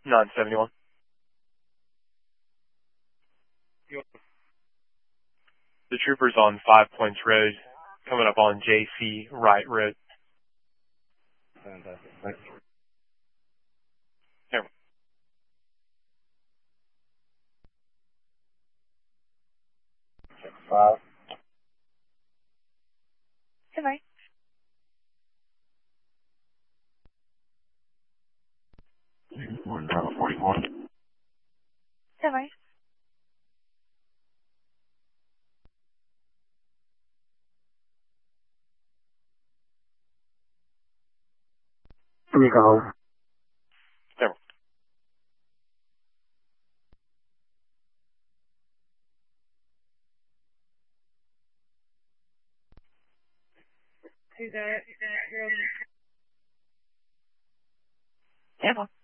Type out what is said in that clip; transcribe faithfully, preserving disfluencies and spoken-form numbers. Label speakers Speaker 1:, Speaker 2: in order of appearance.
Speaker 1: nine seventy-one. The trooper's on Five Points Road, coming up on J C Wright Road.
Speaker 2: Fantastic. Thanks.
Speaker 1: Here.
Speaker 2: Check five.
Speaker 3: Hello.
Speaker 2: One tower forty-one.
Speaker 3: Hello.
Speaker 2: Here you go.
Speaker 1: Here.
Speaker 3: Who's that? Who's that?
Speaker 1: Tampa.